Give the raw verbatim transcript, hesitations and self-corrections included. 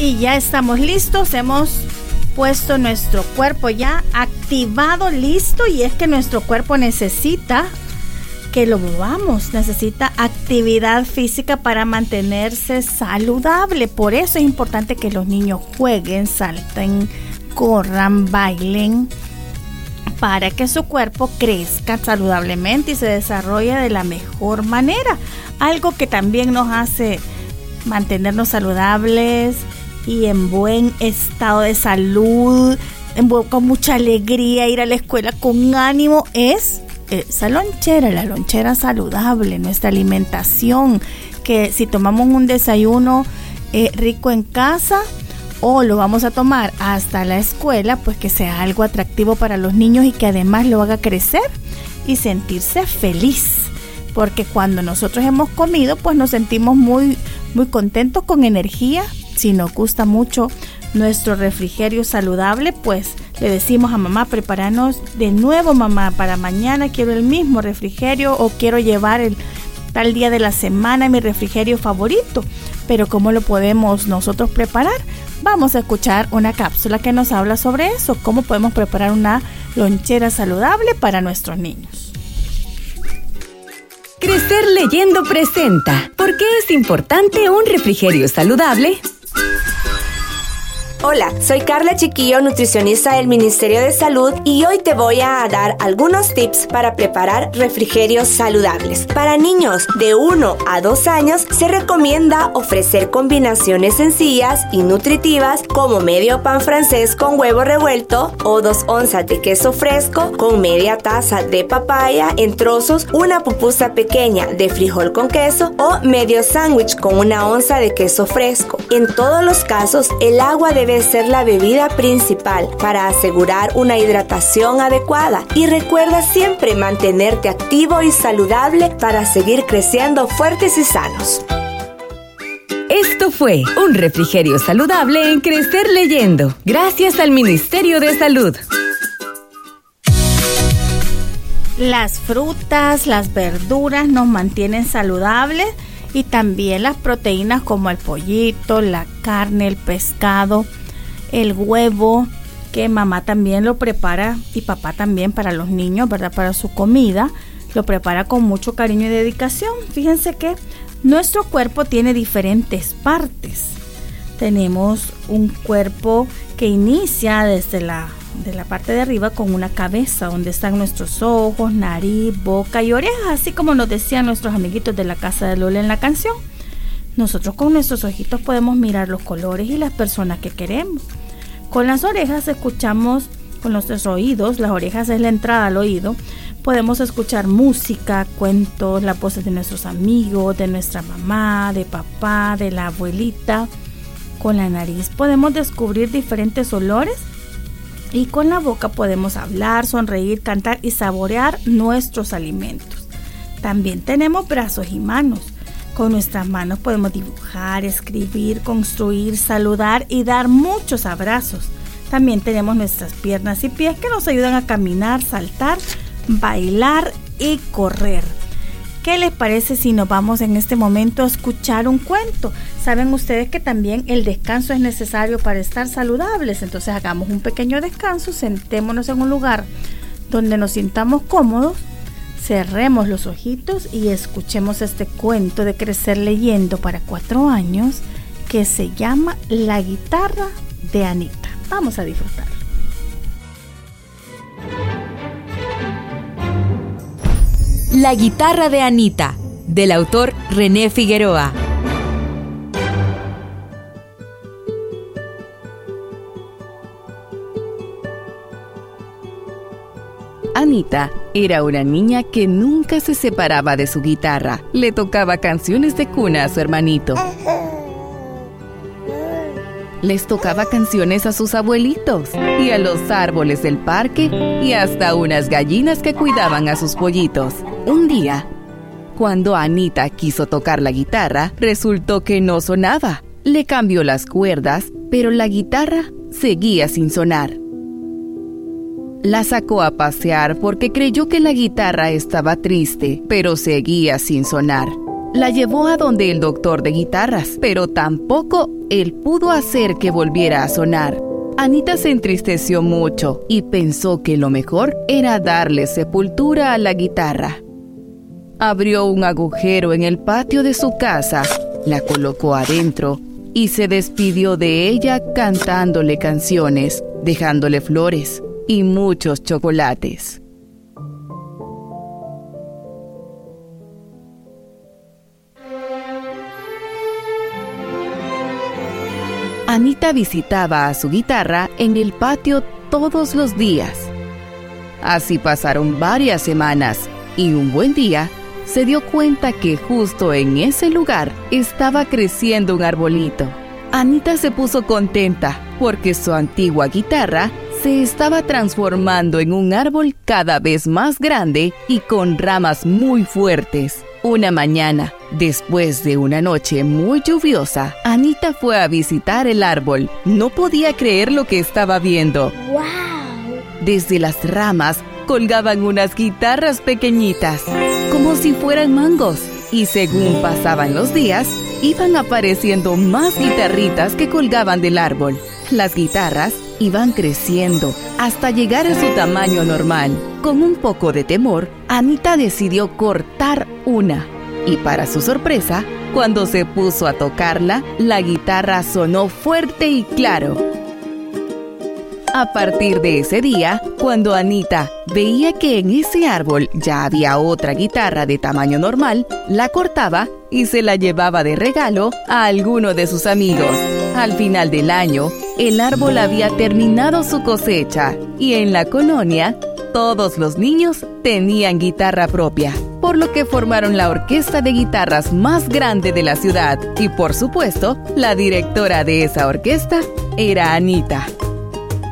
Y ya estamos listos, hemos puesto nuestro cuerpo ya activado, listo, y es que nuestro cuerpo necesita que lo movamos, necesita actividad física para mantenerse saludable. Por eso es importante que los niños jueguen, salten, corran, bailen, para que su cuerpo crezca saludablemente y se desarrolle de la mejor manera. Algo que también nos hace mantenernos saludables y en buen estado de salud, en, con mucha alegría, ir a la escuela con ánimo, es esa lonchera, la lonchera saludable, nuestra alimentación, que si tomamos un desayuno eh, rico en casa o lo vamos a tomar hasta la escuela, pues que sea algo atractivo para los niños y que además lo haga crecer y sentirse feliz. Porque cuando nosotros hemos comido, pues nos sentimos muy, muy contentos, con energía. Si nos gusta mucho nuestro refrigerio saludable, pues le decimos a mamá: prepáranos de nuevo, mamá, para mañana quiero el mismo refrigerio, o quiero llevar el tal día de la semana mi refrigerio favorito. Pero ¿cómo lo podemos nosotros preparar? Vamos a escuchar una cápsula que nos habla sobre eso, cómo podemos preparar una lonchera saludable para nuestros niños. Crecer Leyendo presenta ¿Por qué es importante un refrigerio saludable? Hola, soy Carla Chiquillo, nutricionista del Ministerio de Salud, y hoy te voy a dar algunos tips para preparar refrigerios saludables. Para niños de uno a dos años se recomienda ofrecer combinaciones sencillas y nutritivas como medio pan francés con huevo revuelto, o dos onzas de queso fresco con media taza de papaya en trozos, una pupusa pequeña de frijol con queso, o medio sándwich con una onza de queso fresco. En todos los casos, el agua debe ser la bebida principal para asegurar una hidratación adecuada, y recuerda siempre mantenerte activo y saludable para seguir creciendo fuertes y sanos. Esto fue un refrigerio saludable en Crecer Leyendo, gracias al Ministerio de Salud. Las frutas, las verduras nos mantienen saludables, y también las proteínas como el pollito, la carne, el pescado, el huevo, que mamá también lo prepara y papá también para los niños, ¿verdad? Para su comida, lo prepara con mucho cariño y dedicación. Fíjense que nuestro cuerpo tiene diferentes partes. Tenemos un cuerpo que inicia desde la, de la parte de arriba con una cabeza, donde están nuestros ojos, nariz, boca y orejas, así como nos decían nuestros amiguitos de la casa de Lola en la canción. Nosotros con nuestros ojitos podemos mirar los colores y las personas que queremos. Con las orejas escuchamos, con nuestros oídos, las orejas es la entrada al oído, podemos escuchar música, cuentos, las voces de nuestros amigos, de nuestra mamá, de papá, de la abuelita. Con la nariz podemos descubrir diferentes olores, y con la boca podemos hablar, sonreír, cantar y saborear nuestros alimentos. También tenemos brazos y manos. Con nuestras manos podemos dibujar, escribir, construir, saludar y dar muchos abrazos. También tenemos nuestras piernas y pies que nos ayudan a caminar, saltar, bailar y correr. ¿Qué les parece si nos vamos en este momento a escuchar un cuento? Saben ustedes que también el descanso es necesario para estar saludables. Entonces hagamos un pequeño descanso, sentémonos en un lugar donde nos sintamos cómodos. Cerremos los ojitos y escuchemos este cuento de Crecer Leyendo para cuatro años, que se llama La guitarra de Anita. Vamos a disfrutarlo. La guitarra de Anita, del autor René Figueroa. Anita era una niña que nunca se separaba de su guitarra. Le tocaba canciones de cuna a su hermanito. Les tocaba canciones a sus abuelitos y a los árboles del parque y hasta unas gallinas que cuidaban a sus pollitos. Un día, cuando Anita quiso tocar la guitarra, resultó que no sonaba. Le cambió las cuerdas, pero la guitarra seguía sin sonar. La sacó a pasear porque creyó que la guitarra estaba triste, pero seguía sin sonar. la llevó a donde el doctor de guitarras, pero tampoco él pudo hacer que volviera a sonar. Anita se entristeció mucho y pensó que lo mejor era darle sepultura a la guitarra. Abrió un agujero en el patio de su casa, la colocó adentro y se despidió de ella cantándole canciones, dejándole flores y muchos chocolates. Anita visitaba a su guitarra en el patio todos los días. Así pasaron varias semanas y un buen día se dio cuenta que justo en ese lugar estaba creciendo un arbolito. Anita se puso contenta porque su antigua guitarra se estaba transformando en un árbol cada vez más grande y con ramas muy fuertes. Una mañana, después de una noche muy lluviosa, Anita fue a visitar el árbol. No podía creer lo que estaba viendo. ¡Wow! Desde las ramas colgaban unas guitarras pequeñitas, como si fueran mangos. Y según pasaban los días, iban apareciendo más guitarritas que colgaban del árbol. Las guitarras iban creciendo hasta llegar a su tamaño normal. Con un poco de temor, Anita decidió cortar una. Y para su sorpresa, cuando se puso a tocarla, la guitarra sonó fuerte y claro. A partir de ese día, cuando Anita veía que en ese árbol ya había otra guitarra de tamaño normal, la cortaba y se la llevaba de regalo a alguno de sus amigos. Al final del año, el árbol había terminado su cosecha y en la colonia, todos los niños tenían guitarra propia, por lo que formaron la orquesta de guitarras más grande de la ciudad. Y por supuesto, la directora de esa orquesta era Anita.